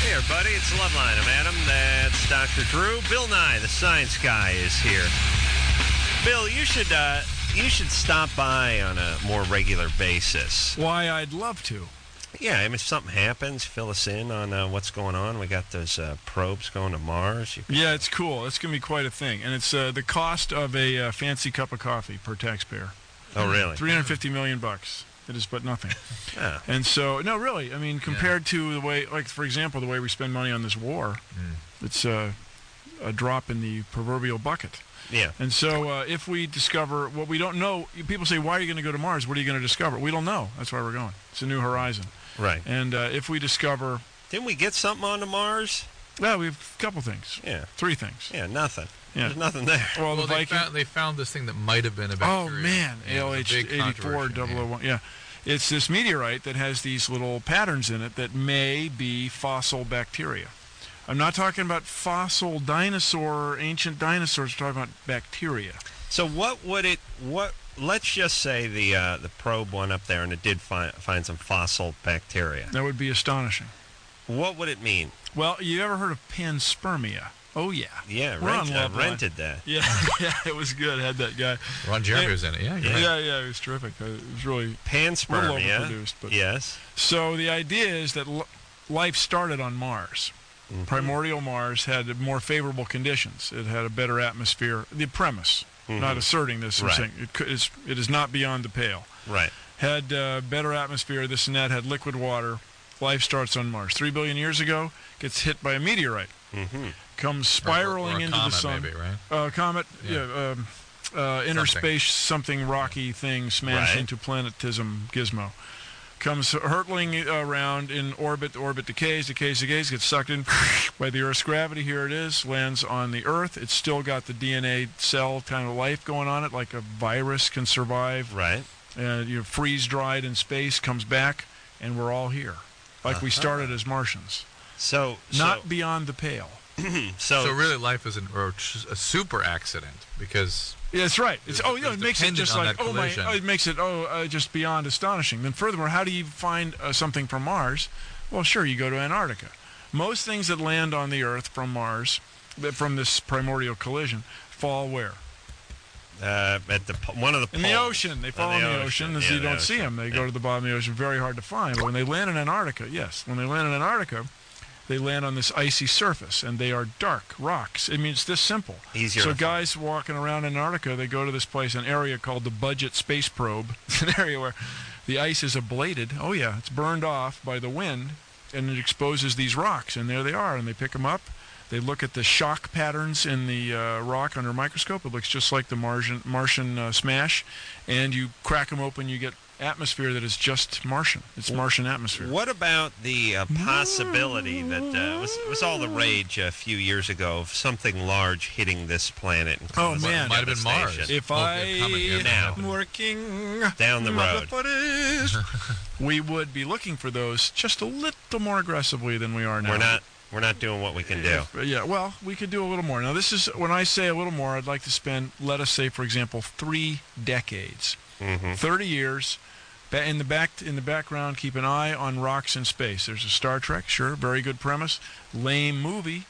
Hey, everybody, it's Loveline. I'm Adam. That's Dr. Drew. Bill Nye, the science guy, is here. Bill, you should stop by on a more regular basis. Why, I'd love to. Yeah, I mean, if something happens, fill us in on what's going on. We got those probes going to Mars. Yeah, it's cool. It's going to be quite a thing. And it's the cost of a fancy cup of coffee per taxpayer. Oh, really? $350 million. It is but nothing. Yeah. And so, no, really, I mean, compared to the way, like, for example, the way we spend money on this war, it's a drop in the proverbial bucket. Yeah. And so if we discover what we don't know, people say, why are you going to go to Mars? What are you going to discover? We don't know. That's why we're going. It's a new horizon. Right. And if we discover... Didn't we get something onto Mars? Well, we have a couple things. Yeah. 3 things. Yeah, nothing. Yeah. There's nothing there. Well, they found this thing that might have been a bacteria. Oh, man. ALH-84-001. Yeah. It's this meteorite that has these little patterns in it that may be fossil bacteria. I'm not talking about fossil ancient dinosaurs. We're talking about bacteria. So let's just say the probe went up there and it did find some fossil bacteria. That would be astonishing. What would it mean? Well, you ever heard of panspermia? Oh, yeah. Yeah, I rented that. Yeah, yeah, it was good. I had that guy. Ron Jeremy was in it, Yeah, it was terrific. It was really panspermia. Overproduced, but yes. So the idea is that life started on Mars. Mm-hmm. Primordial Mars had more favorable conditions. It had a better atmosphere. The premise, not asserting this, right. saying it is not beyond the pale. Right. Had better atmosphere, this and that, had liquid water. Life starts on Mars. 3 billion years ago, gets hit by a meteorite. Mm-hmm. Comes spiraling or into comet, the sun. Maybe, right? Comet, inner space, something rocky thing smashed right. into planetism gizmo. Comes hurtling around in orbit. The orbit decays, gets sucked in by the Earth's gravity. Here it is, lands on the Earth. It's still got the DNA cell kind of life going on it, like a virus can survive. Right. Freeze-dried in space, comes back, and we're all here. Like we started as Martians. So not beyond the pale. So really life is a super accident because... Yeah, that's right. It makes it just like, it makes it, just beyond astonishing. Then furthermore, how do you find something from Mars? Well, sure, you go to Antarctica. Most things that land on the Earth from Mars, from this primordial collision, fall where? At one of the poles. In the ocean. They fall in the ocean, and so you don't see them. They go to the bottom of the ocean, very hard to find. But when they land in Antarctica, they land on this icy surface, and they are dark rocks. I mean, it's this simple. Easier. So guys walking around Antarctica, they go to this place, an area called the Budget Space Probe. It's an area where the ice is ablated. Oh, yeah, it's burned off by the wind, and it exposes these rocks, and there they are, and they pick them up. They look at the shock patterns in the rock under a microscope. It looks just like the Martian smash, and you crack them open, you get atmosphere that is just Martian. It's Martian atmosphere. What about the possibility that was all the rage a few years ago of something large hitting this planet? And oh man, might have been Mars. If I'm working down the road, we would be looking for those just a little more aggressively than we are now. We're not doing what we can do. Yeah, well, we could do a little more. Now, this is when I say a little more. I'd like to spend, let us say, for example, 3 decades, 30 years. In the background, keep an eye on rocks in space. There's a Star Trek, sure, very good premise. Lame movies,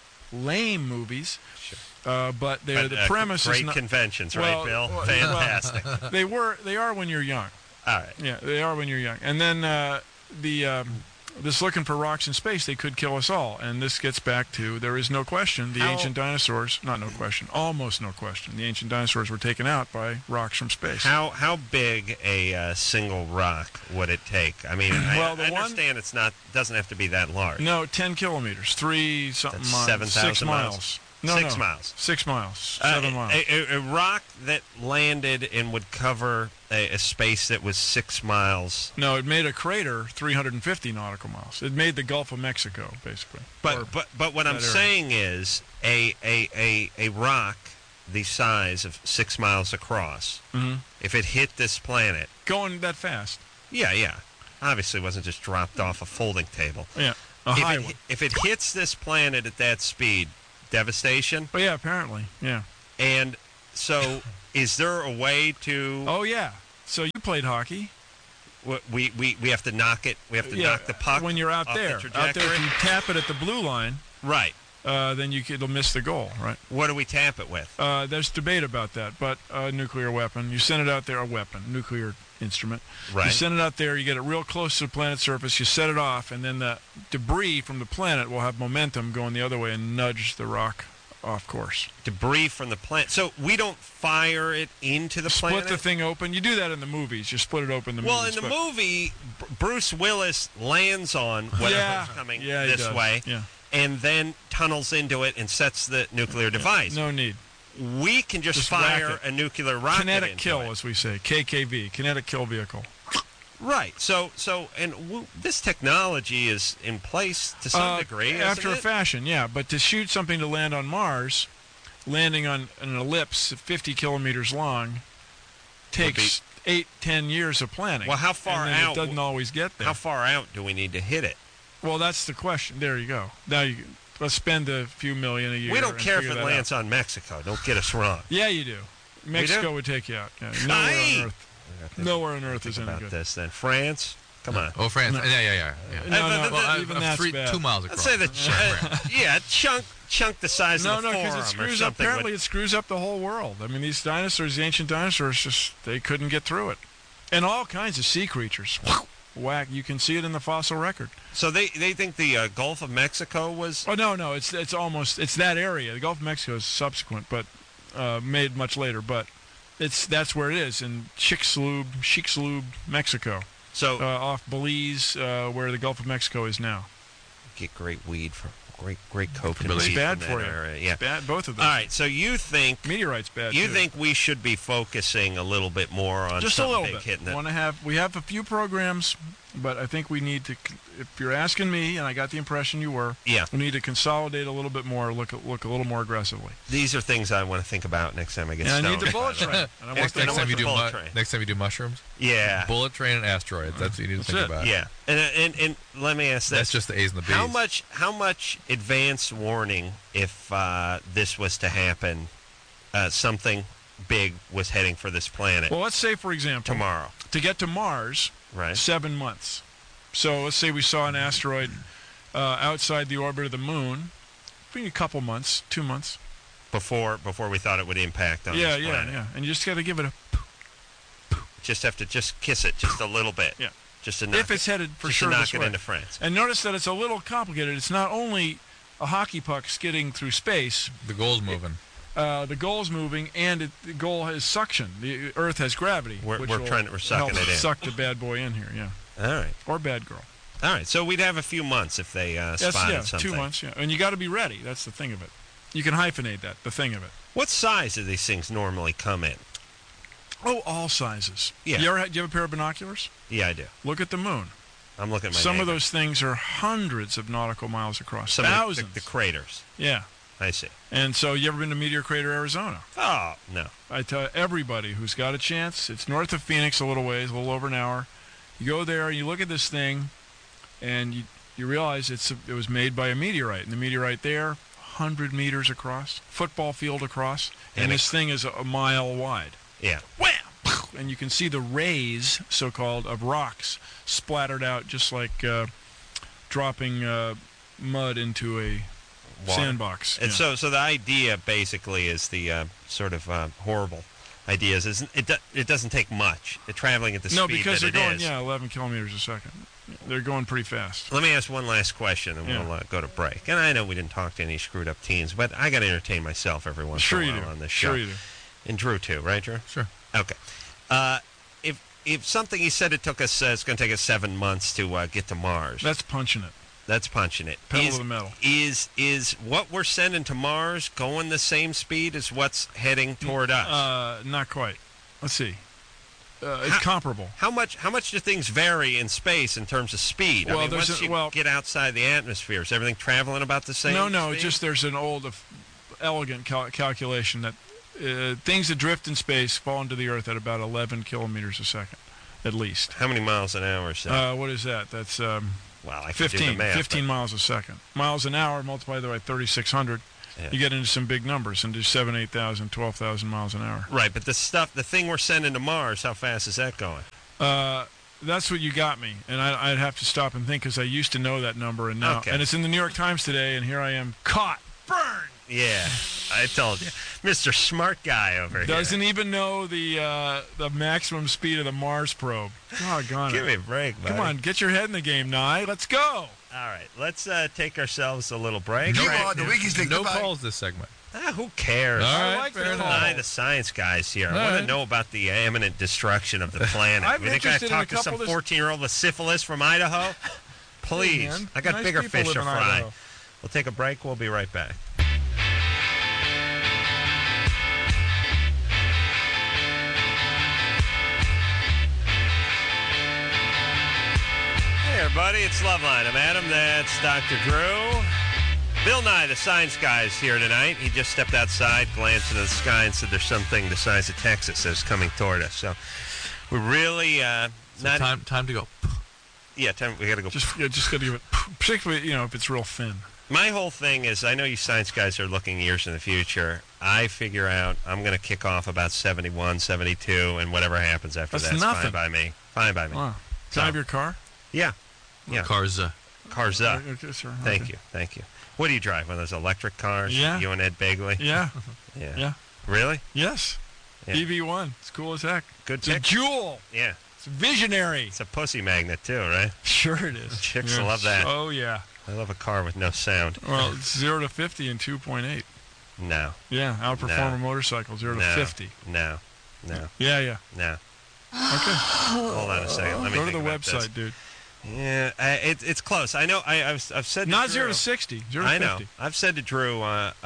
sure. But the premise great is not, conventions, right, Bill? Fantastic. They are when you're young. All right. Yeah, they are when you're young. And then this looking for rocks in space, they could kill us all. And this gets back to, there is no question, ancient dinosaurs, almost no question, the ancient dinosaurs were taken out by rocks from space. How big a single rock would it take? I mean, I understand doesn't have to be that large. No, 10 kilometers, 3-something miles. 7,000 miles. No, 6 miles. 6 miles. 7 miles. A rock that landed and would cover a space that was 6 miles. No, it made a crater 350 nautical miles. It made the Gulf of Mexico, basically. But what I'm saying is a rock the size of 6 miles across, if it hit this planet. Going that fast. Yeah. Obviously, it wasn't just dropped off a folding table. Yeah, a high one. If it hits this planet at that speed, devastation. Oh yeah, apparently, yeah. And so, is there a way to? Oh yeah. So you played hockey. We have to knock it. We have to knock the puck when you're out off there. The trajectory. Out there, if you tap it at the blue line, right. Then it'll miss the goal, right? What do we tap it with? There's debate about that, but a nuclear weapon. You send it out there, nuclear instrument. Right. You send it out there, you get it real close to the planet's surface, you set it off, and then the debris from the planet will have momentum going the other way and nudge the rock off course. Debris from the planet. So we don't fire it into the planet? Split the thing open. You do that in the movies. You split it open in the movies. Well, in the movie, Bruce Willis lands on whatever's coming this way. Yeah. And then tunnels into it and sets the nuclear device. No need. We can just fire a nuclear rocket kinetic into kill, it. as we say. KKV, kinetic kill vehicle. Right. This technology is in place to some degree, after isn't a it? fashion, yeah. But to shoot something to land on Mars, landing on an ellipse 50 kilometers long, takes 8-10 years of planning. Well, how far and then out? It doesn't always get there. How far out do we need to hit it? Well, that's the question. There you go. Now let's spend a few million a year. We don't care if figure it that lands out. on Mexico. Don't get us wrong. Yeah, you do. Mexico would take you out. Yeah, nowhere on Earth. Nowhere on Earth is any about good. this then. France? Come on. Oh, France. No. Yeah. No, Well, even that's bad. 2 miles across. Let's say chunk the size of the No, forearm because it or screws up. something. Apparently, it screws up the whole world. I mean, these dinosaurs, the ancient dinosaurs, they couldn't get through it, and all kinds of sea creatures. Whack! You can see it in the fossil record. So they think the Gulf of Mexico was. Oh no, it's that area. The Gulf of Mexico is subsequent, but made much later. But that's where it is in Chicxulub, Mexico. So off Belize, where the Gulf of Mexico is now. Get great weed from great coke and It's weed bad from for that you. area. Yeah. It's bad, both of them. All right. So you think meteorite's bad. You too. think we should be focusing a little bit more on just a something little big bit? hitting it? We have a few programs, but I think we need to. If you're asking me, and I got the impression you were, Yeah. we need to consolidate a little bit more. Look a little more aggressively. These are things I want to think about next time I get And I stoned. need the bullet train. And I want Next the time you do bullet train. next time you do mushrooms, Yeah. bullet train and asteroids. That's what you need to think That's it. about. Yeah. And let me ask this. That's just the A's and the B's. How much advance warning if this was to happen? Something big was heading for this planet Well, let's say, for example, tomorrow, to get to Mars, right? 7 months. So let's say we saw an asteroid outside the orbit of the moon. Maybe a couple months, 2 months. Before we thought it would impact on this planet. Yeah. And you just got to give it a. Just have to kiss it just a little bit. Yeah. Just to knock If it's headed for just sure to knock this it way. into France. And notice that it's a little complicated. It's not only a hockey puck skidding through space. The goal's moving. The goal's moving, and the goal has suction. The Earth has gravity. We're which will sucking help it in. suck the bad boy in here, yeah. All right. Or bad girl. All right. So we'd have a few months if they spotted something. 2 months, yeah. And you got to be ready. That's the thing of it. You can hyphenate that, the thing of it. What size do these things normally come in? Oh, all sizes. Yeah. Do you have a pair of binoculars? Yeah, I do. Look at the moon. I'm looking at my Some of neighbor. those things are hundreds of nautical miles across. Some Thousands. of the craters. Yeah. I see. And so you ever been to Meteor Crater, Arizona? Oh, no. I tell everybody who's got a chance, it's north of Phoenix a little ways, a little over an hour. You go there, you look at this thing, and you realize it was made by a meteorite. And the meteorite there, 100 meters across, football field across, and this thing is a mile wide. Yeah. Wham! And you can see the rays, so-called, of rocks splattered out just like dropping mud into a Water. sandbox. And so the idea basically is the sort of horrible idea is it doesn't take much. Traveling at the No, speed because that they're it going, is. 11 kilometers a second. They're going pretty fast. Let me ask one last question, and Yeah. we'll go to break. And I know we didn't talk to any screwed-up teens, but I got to entertain myself every once Sure in a you while do. on this show. Sure you do. And Drew, too, right, Drew? Sure. Okay. If something he said it took us, it's going to take us 7 months to get to Mars. That's punching it. That's punching it. Pedal to the metal. Is what we're sending to Mars going the same speed as what's heading toward us? Not quite. Let's see. It's comparable. How much do things vary in space in terms of speed? Well, I mean, there's once a- you well- get outside the atmosphere, is everything traveling about the same? No. speed? Just there's an old, elegant calculation that things that drift in space fall into the Earth at about 11 kilometers a second, at least. How many miles an hour is that? What is that? That's Well, I can do the 15. math, 15 miles a second. Miles an hour, multiply that by 3,600. Yeah. You get into some big numbers, into 7,000, 8,000, 12,000 miles an hour. Right, but the thing we're sending to Mars, how fast is that going? That's what you got me, and I'd have to stop and think because I used to know that number, and now, Okay. and it's in the New York Times today, and here I am caught, burned. Yeah, I told you, Mr. Smart Guy over here. Doesn't even know the maximum speed of the Mars probe. Doggone Give it. me a break, buddy. Come on, get your head in the game, Nye. Let's go. All right, let's take ourselves a little break. You Right. are the weakest thing. No Goodbye. calls this segment. Who cares? All right, like the fair call. enough. Nye, the science guys here. I All want to right. know about the imminent destruction of the planet. I'm We think I have interested to in a talk to some couple of- 14-year-old with syphilis from Idaho? Please. Hey, man. I got Nice bigger people fish live to in fry. Idaho. We'll take a break. We'll be right back. Hey, everybody. It's Loveline. I'm Adam. That's Dr. Drew. Bill Nye, the science guy, is here tonight. He just stepped outside, glanced into the sky, and said there's something the size of Texas that's coming toward us. So we're really So time to go. Yeah, we got to go. Just got to give it, particularly if it's real thin. My whole thing is, I know you science guys are looking years in the future. I figure out I'm going to kick off about 71, 72, and whatever happens after That's that's nothing. fine by me. Fine by me. Wow. Can I have your car? Yeah. Yeah. Cars. Cars up. Okay, sir. Thank Okay. you. Thank you. What do you drive? One of those electric cars? Yeah. You and Ed Begley? Yeah. Yeah. Yeah. Really? Yes. Yeah. EV1. It's cool as heck. Good It's a pick. jewel. Yeah. It's visionary. It's a pussy magnet, too, right? Sure it is. Chicks love that. Oh, yeah. I love a car with no sound. Well, it's 0 to 50 in 2.8. No. Yeah, outperform No. a motorcycle, 0 to No. 50. No. No. Yeah. No. Okay. Hold on a second. Let me Go to think the about this. website, dude. Yeah, it's close. I know. I've said to Not Drew, 0 to 60. 0 to I 50. know. I've said to Drew.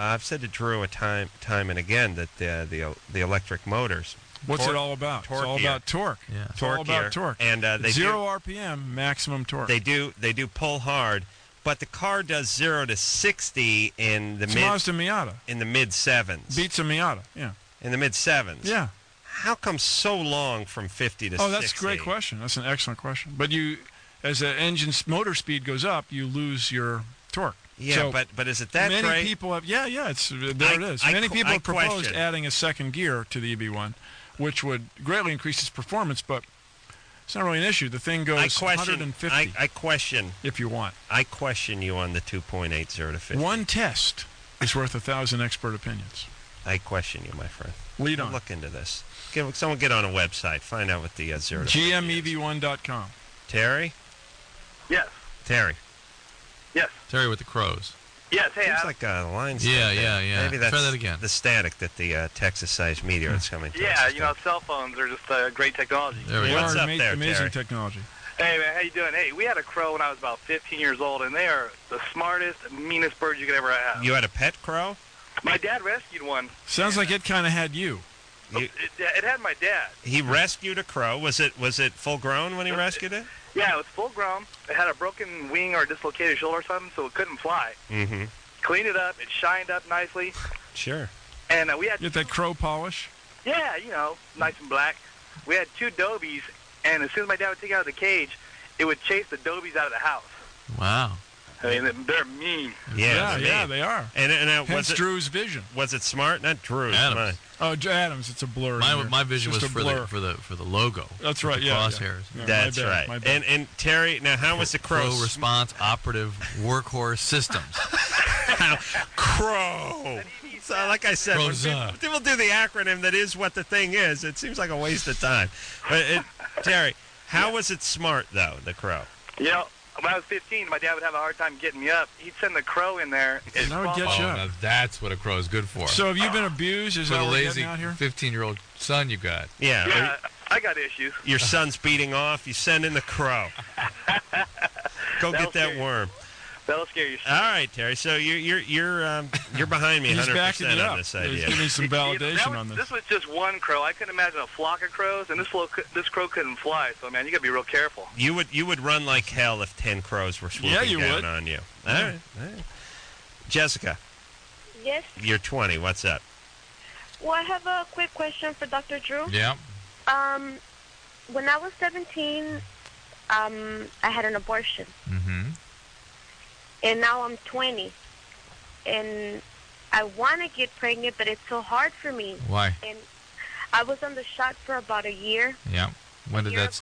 A time and again that the electric motors. What's Torque- it all about? It's torque all gear. about torque. Yeah. It's all about torque. And they 0 RPM, maximum torque. They do pull hard, but the car does 0 to 60 in the It's Mazda Miata. mid sevens. Beats a Miata. Yeah. In the mid sevens. Yeah. How come so long from 50 to 60? Oh, that's a great question. That's an excellent question. But as the engine's motor speed goes up, you lose your torque. Yeah, So but is it that many great? people have. Yeah. It's there. It is. I Many people I have proposed question. adding a second gear to the EV1, which would greatly increase its performance. But it's not really an issue. The thing goes I question. 150 I question. if you want. I question you on the 2.8 0 to 50. One test is worth 1,000 expert opinions. I question you, my friend. Lead on. Look into this. Someone get on a website. Find out what the 0 to 50 is. GMEV1.com. Terry? Yes. Terry. Yes. Terry with the crows. Yes. Hey, Seems Adam. like the line's Yeah, still there. yeah. Maybe that's Try that again. the static that the Texas-sized meteor that's coming to us Yeah, is you know, cell phones are just great technology. There we They go. What's are up there, amazing Terry? technology. Hey, man, how you doing? Hey, we had a crow when I was about 15 years old, and they are the smartest, meanest birds you could ever have. You had a pet crow? My dad rescued one. Sounds like it kind of had you. You- It had my dad. He rescued a crow. Was it full grown when he rescued it? Yeah, it was full grown. It had a broken wing or dislocated shoulder or something, so it couldn't fly. Mm-hmm. Cleaned it up. It shined up nicely. Sure. And we had, Get that crow polish. yeah, you know, nice and black. We had 2 dobies, and as soon as my dad would take it out of the cage, it would chase the dobies out of the house. Wow. I mean, they're mean. Yeah, They are. And Hence was Drew's vision. it smart? Not Drew's. Adams. Mine. Oh, Adams, it's a blur. in here. My vision It's was just a blur. for the logo. That's with right. The Yeah. crosshairs. Yeah, That's my bad, right. my bad. And Terry, now how was the crow? Crow Response Operative Workhorse Systems. Crow. So, like I said, when Croza. people do the acronym that is what the thing is, it seems like a waste of time. But Terry, how was it smart though? The crow. You know, when I was 15, my dad would have a hard time getting me up. He'd send the crow in there. And I would get Oh, you up. now that's what a crow is good for. So have you been abused? Is for that the what we're lazy getting out here? 15-year-old son you got. Yeah. Yeah, I got issues. Your son's beating off. You send in the crow. Go That'll get that scare you. worm. That'll scare you. All right, Terry. So you're behind me He's 100% backing it on up. this He's idea. giving me some validation on This this. was just one crow. I couldn't imagine a flock of crows, and this crow couldn't fly. So, man, you got to be real careful. You would run like hell if 10 crows were swooping you down would. on you. All right. Jessica, Yes. you're 20. What's up? Well, I have a quick question for Dr. Drew. Yeah. When I was 17, I had an abortion, Mm-hmm. and now I'm 20, and I want to get pregnant, but it's so hard for me. Why? And I was on the shot for about a year. Yeah. When did year that? ago.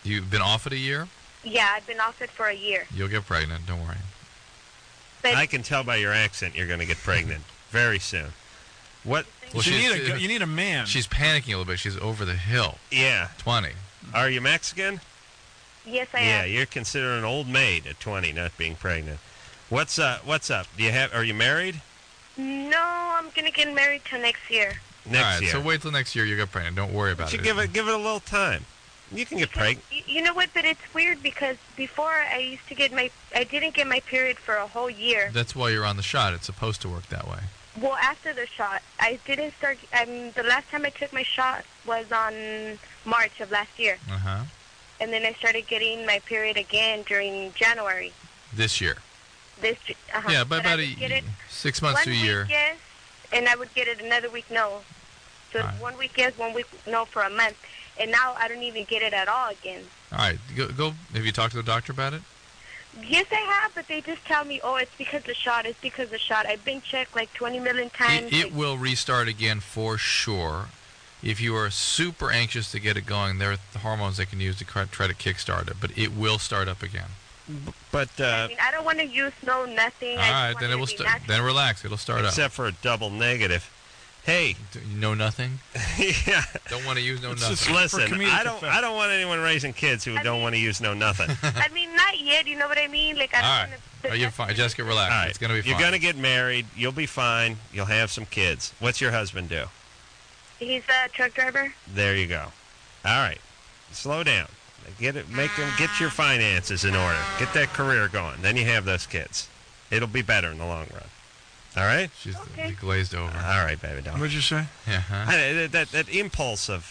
You've been off it a year? Yeah, I've been off it for a year. You'll get pregnant. Don't worry. But I can tell by your accent you're going to get pregnant very soon. What? Well, you need a man. She's panicking a little bit. She's over the hill. Yeah. 20. Are you Mexican? yes, I Yeah, am. you're considered an old maid at 20, not being pregnant. What's up? Are you married? No, I'm gonna get married till next year. Next All right, year. so wait till next year. You get pregnant. Don't worry about But you it. give it a little time. You can get pregnant. You know what? But it's weird because before I didn't get my period for a whole year. That's why you're on the shot. It's supposed to work that way. Well, after the shot, I didn't start. The last time I took my shot was on March of last year, Uh-huh. and then I started getting my period again during January. This year. But Yeah, by I about would get it 6 months to a one year. week yes, and I would get it another week no. So All right. 1 week yes, 1 week no for a month, and now I don't even get it at all again. All right. Go. Have you talked to the doctor about it? Yes, I have, but they just tell me, oh, it's because the shot. It's because the shot. I've been checked like 20 million times. It will restart again for sure. If you are super anxious to get it going, there are the hormones they can use to try to kickstart it, but it will start up again. But I mean, I don't want to use nothing. All right, then it will start. Then relax. It'll start up. except for a double negative. Hey, You know nothing. yeah. Don't want to use no It's nothing. just- Listen, comedic I don't effect. want anyone raising kids who don't want to use no nothing. I mean, not yet. You know what I mean? Like I don't All right. want Oh, you're fine. Jessica, relax. All right. It's gonna be fine. You're gonna get married. You'll be fine. You'll have some kids. What's your husband do? He's a truck driver. There you go. All right. Slow down. Get your finances in order. Get that career going. Then you have those kids. It'll be better in the long run. All right? She's Okay. glazed over. All right, baby doll. What'd you say? Yeah. Huh? That impulse of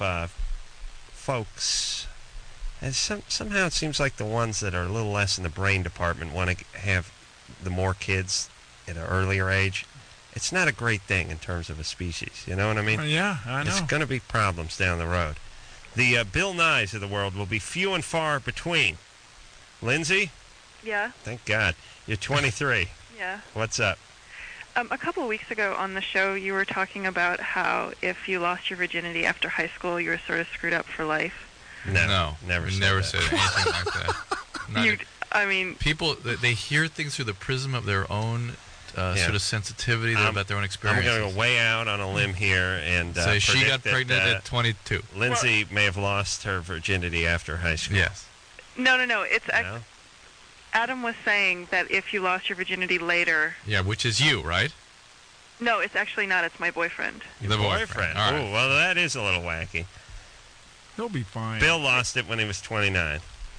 folks, and somehow it seems like the ones that are a little less in the brain department want to have the more kids at an earlier age. It's not a great thing in terms of a species. You know what I mean? Yeah, I There's know. going to be problems down the road. The Bill Nyes of the world will be few and far between. Lindsay, Yeah, thank God. You're 23. yeah. What's up? A couple of weeks ago on the show, you were talking about how if you lost your virginity after high school, you were sort of screwed up for life. No, never we said never that. said anything like that. Not You, I mean, people, they hear things through the prism of their own sort of sensitivity about their own I'm experiences. going to go way out on a limb here and So she predict got that, pregnant at 22. Lindsay may have lost her virginity after high school. Yes. no. It's No? Adam was saying that if you lost your virginity later, Yeah, which is you, right? no, it's actually not. It's my boyfriend. The boyfriend. All right. Ooh, well, that is a little wacky. He'll be fine. Bill lost it when he was 29.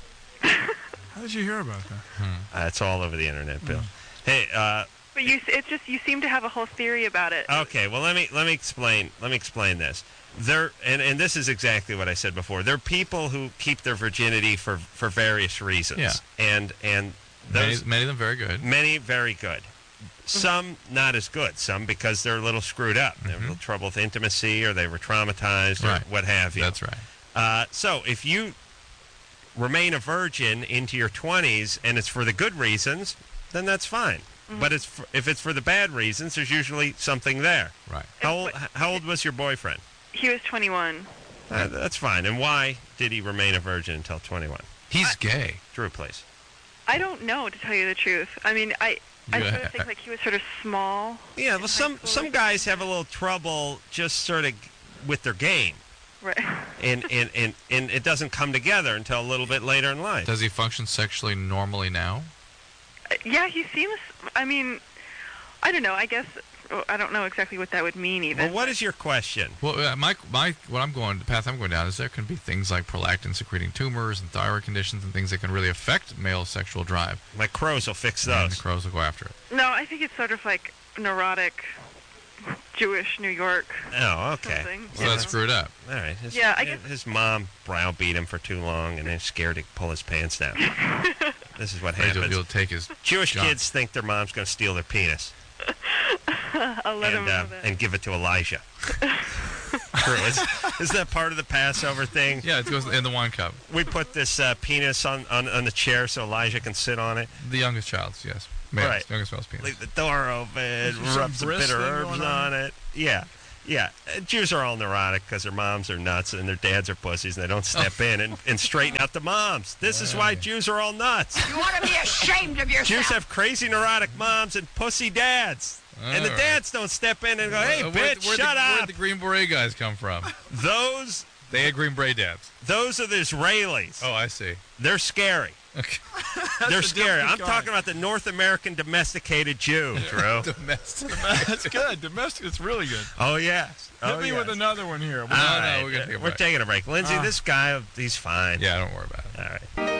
How did you hear about that? It's all over the internet, Bill. Mm. Hey, But you seem to have a whole theory about it. okay. Well, let me explain. Let me explain this. And this is exactly what I said before. There are people who keep their virginity for various reasons. Yeah. And those Many of them very good. many very good. Some not as good. Some because they're a little screwed up. They have a little trouble with intimacy, or they were traumatized, or Right. what have you. That's right. So if you remain a virgin into your 20s and it's for the good reasons, then that's fine. But if it's for the bad reasons, there's usually something there. Right. How old was your boyfriend? He was 21. That's fine. And why did he remain a virgin until 21? He's gay. Drew, please. I don't know, to tell you the truth. I mean, I Yeah. sort of think like he was sort of small. Yeah, well, some guys have a little trouble just sort of with their game, Right. and it doesn't come together until a little bit later in life. Does he function sexually normally now? Yeah, he seems. I mean, I don't know. I guess I don't know exactly what that would mean even. Well, what is your question? Well, the path I'm going down is there can be things like prolactin secreting tumors and thyroid conditions and things that can really affect male sexual drive. My crows will fix And those. the crows will go after it. No, I think it's sort of like neurotic Jewish New York Oh, okay. something. So you that's know. screwed up. All right. Yeah, I guess- his mom browbeat him for too long, and they're scared to pull his pants down. This is what Maybe happens. he'll take his Jewish John. kids think their mom's going to steal their penis I'll let him know that. and give it to Elijah. True. Is that part of the Passover thing? Yeah, it goes in the wine cup. We put this penis on the chair so Elijah can sit on it. The youngest child's, yes. Male's, Right. youngest male's penis. Leave the door open, Is there some rub some bris bitter thing herbs going on on? it. Yeah. Yeah, Jews are all neurotic because their moms are nuts and their dads are pussies, and they don't step in and straighten out the moms. This is why Jews are all nuts. You ought to be ashamed of yourself. Jews have crazy neurotic moms and pussy dads. And the dads don't step in and go, hey, bitch, shut up. Where'd the Green Beret guys come from? They had Green Beret dads. Those are the Israelis. Oh, I see. They're scary. Okay. They're scary. I'm talking about the North American domesticated Jew, Drew. Domestic. That's good. Domestic. It's really good. Oh, yes. Hit me with another one here. All right. We're going to take a break. We're taking a break. Lindsay, this guy, he's fine. Yeah, don't worry about it. All right.